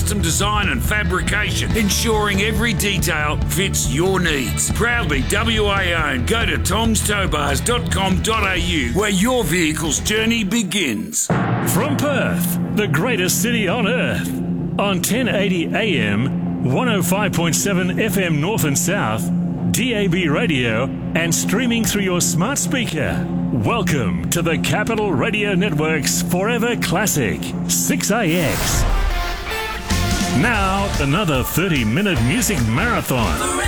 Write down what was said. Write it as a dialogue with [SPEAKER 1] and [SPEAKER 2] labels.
[SPEAKER 1] custom design and fabrication, ensuring every detail fits your needs. Proudly WA owned. Go to tomstowbars.com.au where your vehicle's journey begins.
[SPEAKER 2] From Perth, the greatest city on earth, on 1080 AM, 105.7 FM North and South, DAB radio, and streaming through your smart speaker. Welcome to the Capital Radio Network's Forever Classic, 6AX. Now, another 30-minute music marathon.